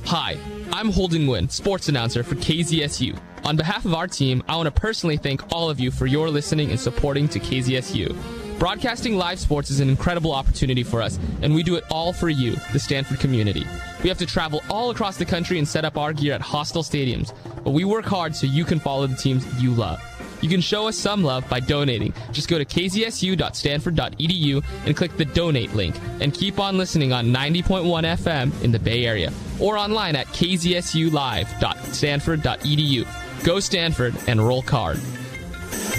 Hi, I'm Holden Nguyen, sports announcer for KZSU. On behalf of our team, I want to personally thank all of you for your listening and supporting to KZSU. Broadcasting live sports is an incredible opportunity for us, and we do it all for you, the Stanford community. We have to travel all across the country and set up our gear at hostile stadiums, but we work hard so you can follow the teams you love. You can show us some love by donating. Just go to kzsu.stanford.edu and click the donate link, and keep on listening on 90.1 FM in the Bay Area or online at kzsulive.stanford.edu. Go Stanford and roll card.